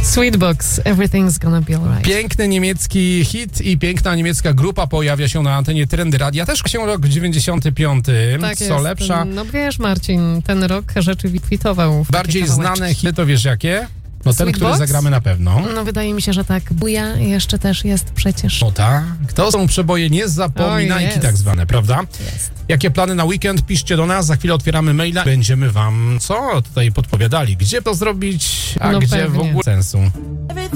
Sweetbox, Everything's Gonna Be Alright. Piękny niemiecki hit i piękna niemiecka grupa pojawia się na antenie Trendy Radia. Też się rok 95. Tak Co jest. lepsza? No wiesz, Marcin, ten rok rzeczywiście kwitował. Bardziej znane hity, to wiesz jakie? No ten, Sweetbox? który zagramy na pewno. No wydaje mi się, że tak. Buja jeszcze też jest przecież. No tak. To są przeboje niezapominajki tak zwane, prawda? Jest. Jakie plany na weekend? Piszcie do nas, za chwilę otwieramy maila. Będziemy wam tutaj podpowiadali, gdzie to zrobić, a No gdzie pewnie. w ogóle sensu.